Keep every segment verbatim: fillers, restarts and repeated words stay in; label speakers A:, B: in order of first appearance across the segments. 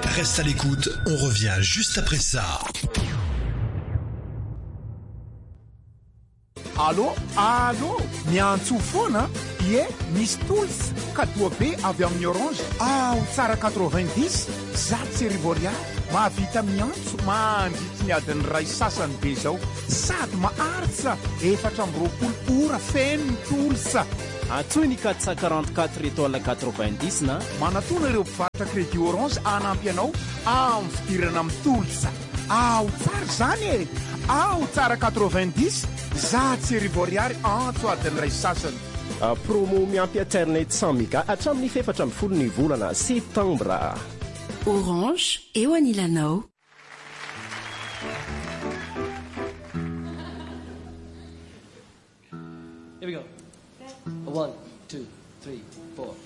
A: Reste à l'écoute, on revient juste après ça.
B: Allô, allô, miantso foana, ie, misy tolsa, ka toa be avy amin'ny Orange. Ah, tsara quatre-vingt-dix, zato sy arivo ariary, mahavita miantso, mandritra ny adiny ray sasany be zao, sady maharitra, efatra amby roapolo ora feno ny tolsa.
C: Antsoiny quatre cent quarante-quatre étoile quatre-vingt-dix na
B: manatona ireo mpivarotra crédit Orange anampy anao amin'ny fidirana amin'ny tolsa. Ao tsara zany e, ao tsara quatre-vingt-dix, zato sy arivo ariary antso adiny ray sasany.
C: promo miampy internet cent méga hatramin'ny efatra amby folo ny volana septambra.
D: Orange eo anilanao.
E: Here we go. One, two, three, four.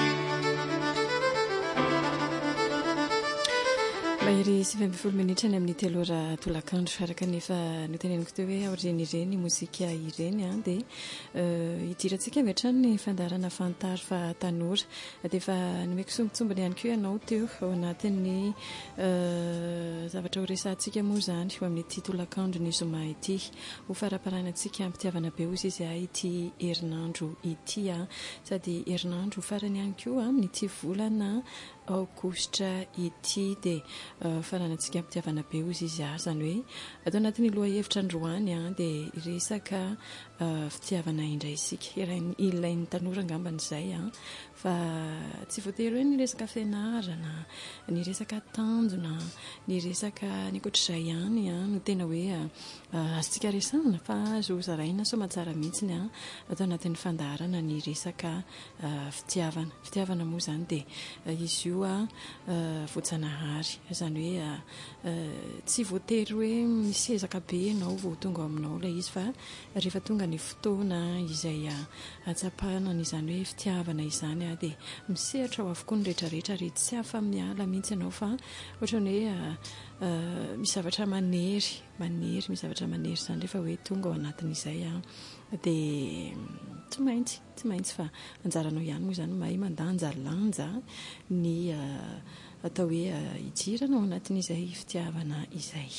F: Mahery sivy amby folo minitra ny amin'ny telo ora tolakandro faraka nefa noteneniko teo hoe aoreny ireny mozika ireny a dia hidirantsika mihatrany ny fandarana fantaro fa tanora dia efa nomeko sombitsombony ihany koa ianao teo ao anatin'ny zavatra ho resantsika moa zany ho amin'ity tolakandro ny zoma ity ho faraparanantsika ampitiavana be ozy izy a ity herinandro ity a sady herinandro farany ihany koa amin'ity volana aogositra ity dia faranantsika ampitiavana be ozy izy a zany hoe atao anatin'ny loha hevitra androany a dia resaka fitiavana indray isika ilain'ny tanora angamban'izay a fa tsy voatery hoe ny resaka fianarana, ny resaka tanjona, ny resaka ny ankoatr'izay ihany a no tena hoe azontsika resana fa azo zaraina so matsara mihitsiny a atao anatin'ny fandarana ny resaka fitiavana. Fitiavana moa zany dia izy io a voajanahary zany hoe tsy voatery hoe misy ezaka be ianao vao tonga aminao ilay izy fa rehefa tonga ny fotoana izay atsapana n'izany hoe fitiavana izany a dia misehatra ao avokoa ny rehetrarehetra ry tsy hafa miala mihitsy ianao fa ohatrany hoe misy zavatra manery manery misy zavatra manery zany rehefa hoe tonga ao anatin'izay a dia tsy maintsy tsy maintsy fa anjaranao ihany moa zany mahay mandanja lanja ny atao hoe hijirana ao anatin'izay fitiavana izay.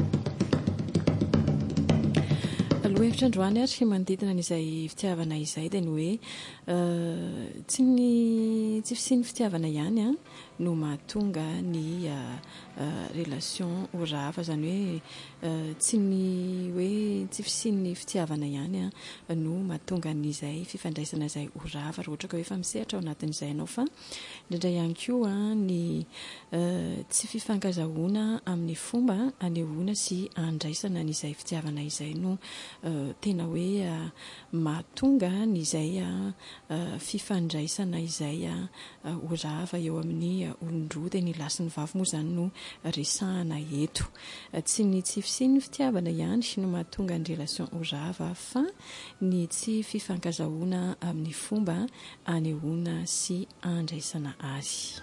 F: Lohevitra androany ary manodidina n'izay fitiavana izay dia ny hoe tsy ny tsy fisian'ny fitiavana ihany a no mahatonga ny relation ho rava zany hoe tsy ny hoe tsy fisian'ny fitiavana ihany a no mahatonga n'izay fifandraisana izay ho rava raha ohatra ka hoe efa misehatra ao anatin'izay ianao fa indraindray ihany koa ny tsy fifankazahoana amin'ny fomba anehoana sy andraisana n'izay fitiavana izay no tena hoe mahatonga n'izay fifandraisana izay ho rava eo amin'ny olon-droa dia ny lasy ny vavy moa zany no resahana eto. Tsy ny tsy fisian'ny fitiavana ihany no mahatonga ny relation ho rava fa ny tsy fifankazahoana amin'ny fomba anehoana sy andraisana azy.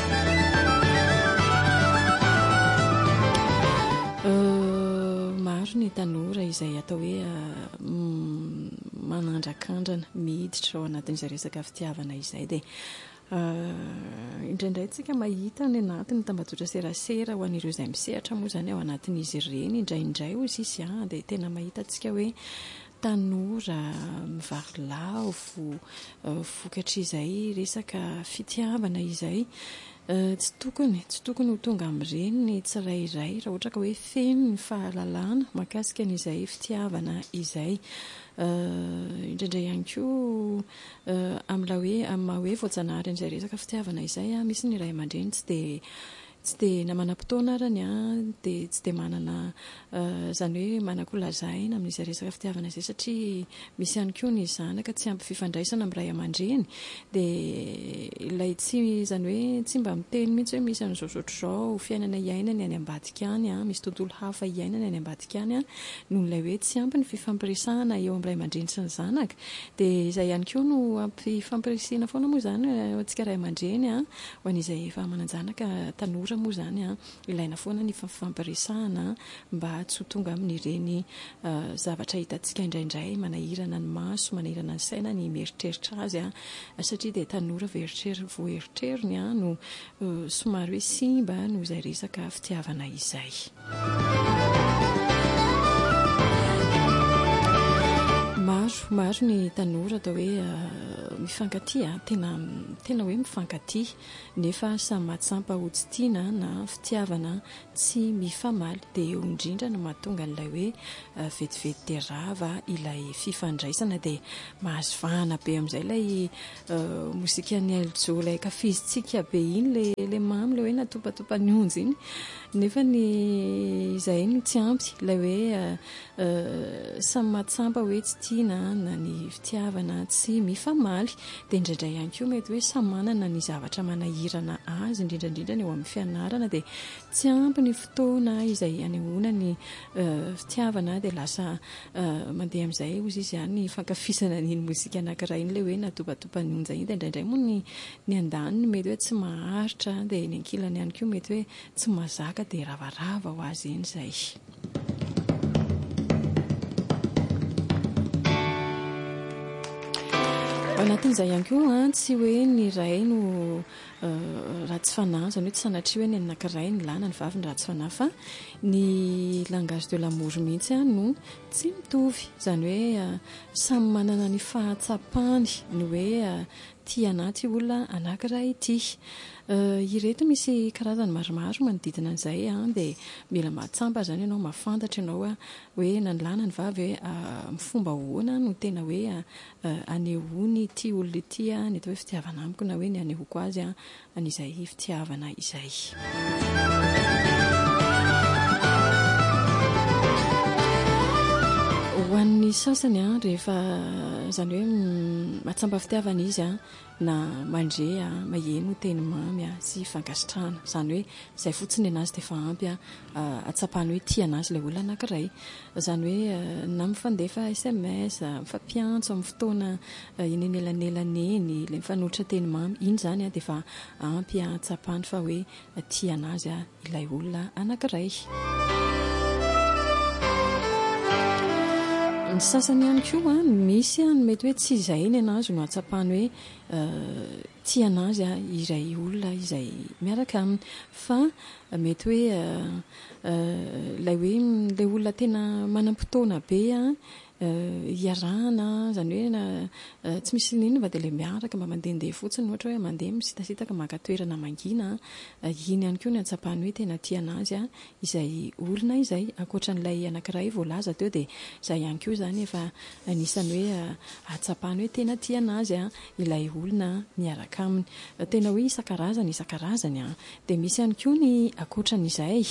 F: Maro ny tanora izay atao hoe manandrakandrana miditra ao anatin'izay resaka fitiavana izay dia indraindray tsika mahita ny anatiny tambazotra serasera ho an'ireo izay misehatra moa zany ao anatin'izy ireny indraindray ozy izy a dia tena mahita tsika hoe tanora mivarilavo vokatra izay resaka fitiavana izay tsy tokony tsy tokony ho tonga amin'ireny ny tsirairay raha ohatra ka hoe feno ny fahalalana mahakasika n'izay fitiavana izay indraindray ihany koa amin'ilay hoe amin'ny maha hoe voajanahary an'izay resaka fitiavana izay a misy ny ray aman-dreny tsy dia tsy dia namanam-potoana arany a dia tsy dia manana zany hoe manan-kolazaina amin'izay resaka fitiavana izay satria misy ihany koa ny zanaka tsy ampy fifandraisana amin'ny ray aman-dreny dia ilay tsy zany hoe tsy mba miteny mihitsy hoe misy an'izao sotr'izao fiainana iainany any ambadika any a misy tontolo hafa iainany any ambadika any a noho ilay hoe tsy ampy ny fifampiresahana eo amin'ny ray aman-dreny sy ny zanaka dia izay ihany koa no ampy fampiresihana foana moa zany antsika ray aman-dreny a ho an'izay efa manan-janaka tanora tanora moa zany a ilaina foana ny fampiresahana mba tsy ho tonga amin'ireny zavatra hitantsika indraindray manahirana ny maso manahirana ny saina ny mieritreritra azy a satria dia tanora veritreri voeritreriny a no somary hoe simba no izay resaka fitiavana izay. Maro maro ny tanora atao hoe mifankatia tena tena hoe mifankatia nefa samy matsampahotsitiana na fitiavana tsy mifamaly dia eo indrindra no mahatonga an'ilay hoe vetivety dia rava ilay fifandraisana dia mahazovahana be amin'izay ilay mozika-ny aljo ilay kafizitsika be iny le le mamy le hoe natopatopa ny onjy iny nefa ny izay no tsy ampy ilay hoe samy matsampa hoe tsy tiana na ny fitiavana tsy mifamaly dia indraindray ihany koa mety hoe samy manana ny zavatra manahirana azy indrindrandrindra ny eo amin'ny fianarana dia tsy ampy ny fotoana izay anehoana ny fitiavana dia lasa mandeha amin'izay ozy izy ihany ny fankafisana nyny mozika anankiray iny le hoe natopatopa ny onja iny dia indraindray moa ny ny andaniny mety hoe tsy maharitra dia ny ankilany ihany koa mety hoe tsy mazaka dia ravarava ho azy eny izay. Anatin'izay ihany koa tsy hoe ny ray no ratsy fanahy zany hoe tsy sanatria hoe ny anankiray ny lana ny vavy ny ratsy fanahy fa ny langage de l'amour mihitsy no tsy mitovy zany hoe samy manana ny fahatsapany ny hoe tia anaty olona anankiray ity. Ireto misy karazany maromaro manodidina an'izay a dia mila mahatsampa zany ianao mahafantatra ianao a hoe na ny lana ny vavy hoe mifomba hoana no tena hoe anehony ity olona ity a ny atao hoe fitiavana amiko na hoe ny anehoko azy a an'izay fitiavana izay. Ho an'ny sasany a rehefa zany hoe mahatsampa fitiavana izy a na mandre a maheno teny mamy a sy fankasitrahana zany hoe izay fotsiny anazy dia efa ampy a atsapany hoe tia anazy ilay olona anankiray zany hoe na mifandefa S M S mifampiantso amin'ny fotoana eny anelanelaneny ilay mifanohitra teny mamy iny zany a dia efa ampy a atsapany fa hoe tia anazy a ilay olona anankiray. Ny sasany ihany koa misy a mety hoe tsy izay ny anazy no atsapany hoe tia anazy a iray olona izay miaraka aminy fa mety hoe ilay hoe ilay olona tena manam-potoana be a iarahana zany hoe na tsy misy ninona fa dia ilay miaraka mba mandehandeha fotsiny ohatra hoe mandeha misitasitaka maka toerana mangina iny ihany koa ny atsapany hoe tena tia anazy a izay olona izay ankoatran'ilay anankiray voalaza teo dia izay ihany koa zany efa anisany hoe atsapany hoe tena tia anazy a ilay olona miaraka aminy tena hoe isan-karazany isan-karazany a dia misy ihany koa ny ankoatran'izay.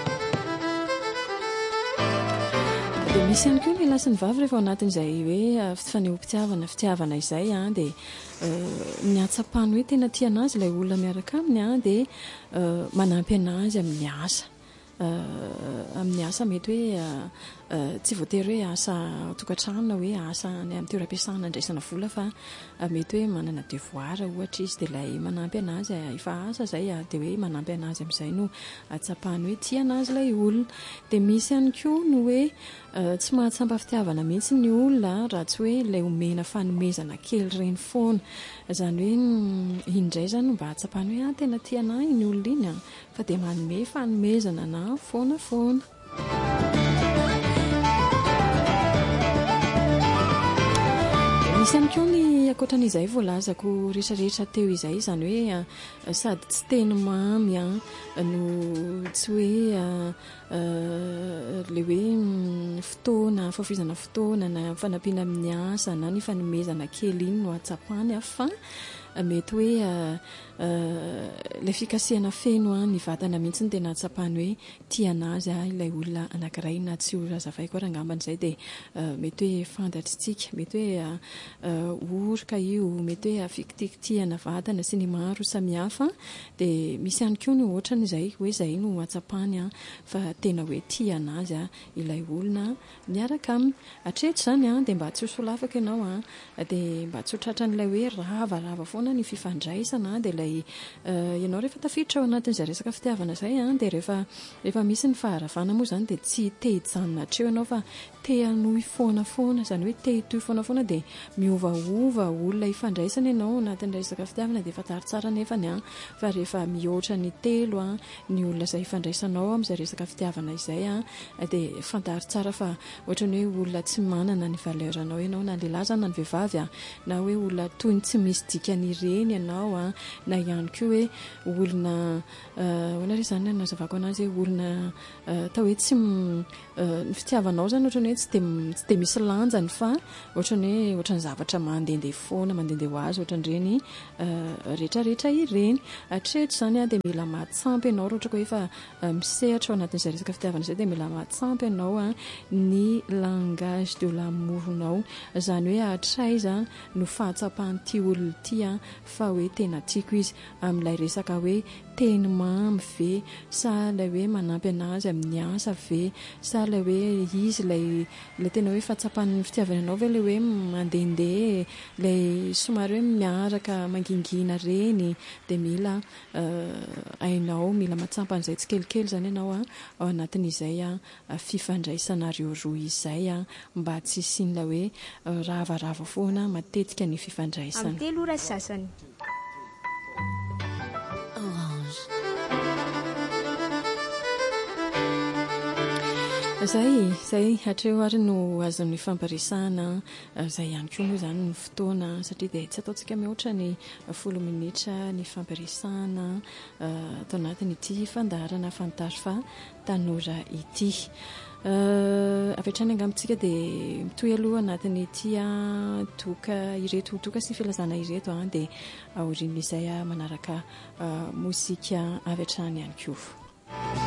F: Dia misy ihany koa ny lahy ny vavy rehefa ao anatin'izay hoe fanehoam-pitiavana fitiavana izay a dia ny atsapany hoe tena tia anazy ilay olona miaraka aminy a dia manampy anazy amin'ny asa amin'ny asa mety hoe tsy voatery hoe asa tokantrano na hoe asa ny amin'ny toeram-piasana andraisana vola fa mety hoe manana devoir ohatra izy dia ilay manampy anazy efa asa izay dia hoe manampy anazy amin'izay no atsapany hoe tia anazy ilay olona. Dia misy ihany koa no hoe tsy mahatsampa fitiavana mihitsy ny olona raha tsy hoe ilay omena fanomezana kely ireny foana zany hoe indray zany mba atsapany hoe tena tia anahy iny olona iny a fa dia manome fanomezana na foana foana. Misy ihany koa ny ankoatran'izay voalazako rehetrarehetra teo izay zany hoe sady tsy teny mamy a no tsy hoe le hoe fotoana fahafizana fotoana na fanampiana amin'ny asa na ny fanomezana kely iny no atsapany a fa mety hoe ilay fikasiana feno a ny vatana mihitsy ny tena atsapany hoe tia anazy a ilay olona anankiray na tsy horazavay koa raha angambany izay dia mety hoe fantatritsika mety hoe oroka io mety hoe afikitikitina vatana sy ny maro samihafa dia misy ihany koa ny ohatrany izay hoe izay no atsapany a fa tena hoe tia anazy a ilay olona miaraka aminy hatretra izany a dia mba tsy ho solafaka ianao a dia mba tsy ho tratran'ilay hoe ravarava foana foana ny fifandraisana dia ilay ianao rehefa tafiditra ao anatin'izay resaka fitiavana izay a dia rehefa rehefa misy ny faharavana moa izany dia tsy te hijanona hatreo ianao fa te hanohy foana foana izany hoe te hitohy foana foana dia miovaova olona hifandraisana ianao anatin'ny resaka fitiavana dia efa tary tsara nefany a fa rehefa mihoatra ny telo a ny olona izay hifandraisanao amin'izay resaka fitiavana izay a dia fantary tsara fa ohatrany hoe olona tsy manana ny valeranao ianao na lehilahy zany na ny vehivavy a na hoe olona toy ny tsy misy dikany ireny ianao a na ihany koa hoe olona hoana ry izany nazavako anazy hoe olona atao hoe tsy ny fitiavanao zany ohatrany hoe tsy dia tsy dia misy lanjany fa ohatrany hoe ohatrany zavatra mandehandeha foana mandehandeha ho azy ohatran'ireny rehetrarehetra ireny hatreto izany a dia mila matsampy ianao raha ohatra ka efa misehatra ao anatin'izay resaka fitiavana izay dia mila matsampy ianao a ny langage de l'amournao izany hoe hatraiza no fahatsapan'ity olona ity a fa hoe tena tiako izy amin'ilay resaka hoe teny mamy ve sa ilay hoe manampy anazy amin'ny asa ve sa ilay hoe izy ilay ilay tena hoe fahatsapan'ny fitiavana ianao ve ilay hoe mandehandeha ilay somary hoe miaraka mangingina reny dia mila ainao mila matsampy an'izay tsy kelikely izany ianao a ao anatin'izay a fifandraisanareo roa izay a mba tsy isian'ilay hoe ravarava foana matetika ny fifandraisana
G: amin'ny telo ora sasany.
F: Zay zay hatreo ary no azon'ny fampirisana izay ihany koa moa izany ny fotoana satria dia tsy ataontsika mihoatra ny folo minitra ny fampirisana atao anatin'ity fandaharana fantary fa tanora ity. Avy hatrany angamitsika dia mitohy aloha anatin'ity a toka ireto toka sy filazana ireto a dia aorian'izay a manaraka mozika avy hatrany ihany koa.